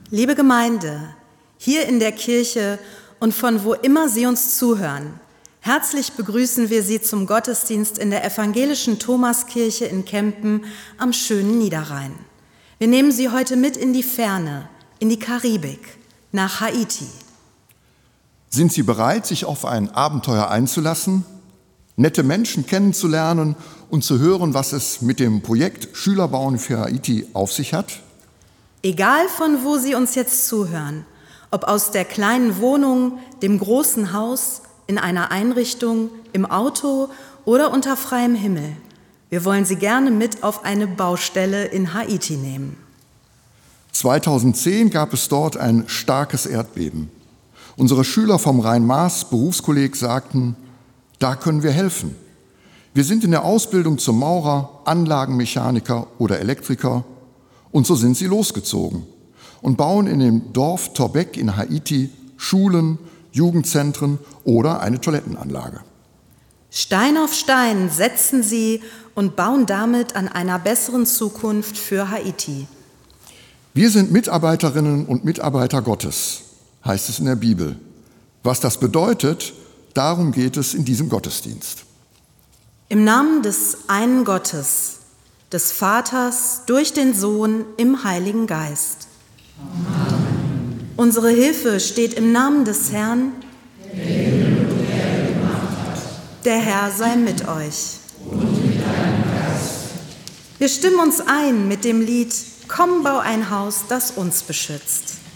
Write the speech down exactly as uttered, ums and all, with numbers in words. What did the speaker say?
Liebe Gemeinde, hier in der Kirche und von wo immer Sie uns zuhören, herzlich begrüßen wir Sie zum Gottesdienst in der evangelischen Thomaskirche in Kempen am schönen Niederrhein. Wir nehmen Sie heute mit in die Ferne, in die Karibik, nach Haiti. Sind Sie bereit, sich auf ein Abenteuer einzulassen, nette Menschen kennenzulernen und zu hören, was es mit dem Projekt Schüler bauen für Haiti auf sich hat? Egal von wo Sie uns jetzt zuhören, ob aus der kleinen Wohnung, dem großen Haus, in einer Einrichtung, im Auto oder unter freiem Himmel, wir wollen Sie gerne mit auf eine Baustelle in Haiti nehmen. zweitausendzehn gab es dort ein starkes Erdbeben. Unsere Schüler vom Rhein-Maas-Berufskolleg sagten, da können wir helfen. Wir sind in der Ausbildung zum Maurer, Anlagenmechaniker oder Elektriker und so sind sie losgezogen und bauen in dem Dorf Torbek in Haiti Schulen, Jugendzentren oder eine Toilettenanlage. Stein auf Stein setzen sie und bauen damit an einer besseren Zukunft für Haiti. Wir sind Mitarbeiterinnen und Mitarbeiter Gottes, heißt es in der Bibel. Was das bedeutet, darum geht es in diesem Gottesdienst. Im Namen des einen Gottes, des Vaters, durch den Sohn, im Heiligen Geist. Amen. Unsere Hilfe steht im Namen des Herrn, der Himmel und Erde gemacht hat. Der Herr sei mit euch. Und mit deinem Geist. Wir stimmen uns ein mit dem Lied Komm, bau ein Haus, das uns beschützt.